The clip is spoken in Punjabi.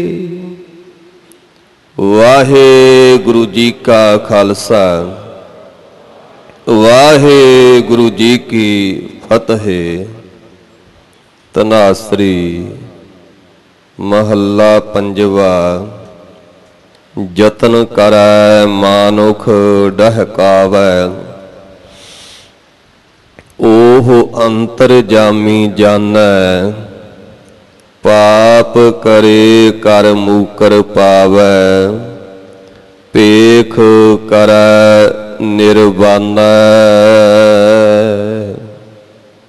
ਵਾਹਿਗੁਰੂ ਜੀ ਕਾ ਖਾਲਸਾ ਵਾਹਿਗੁਰੂ ਜੀ ਕੀ ਫਤਿਹ। ਤਨਾਸਰੀ ਮਹੱਲਾ ਪੰਜਵਾ। ਯਤਨ ਕਰੈ ਮਾਨੁਖ ਡਹਕਾਵੈ, ਓਹ ਅੰਤਰਜਾਮੀ ਜਾਣੈ। ਪਾਪ ਕਰੇ ਕਰ ਮੂਕਰ ਪਾਵੈ, ਪੇਖ ਕਰੈ ਨਿਰਵਾਣੈ।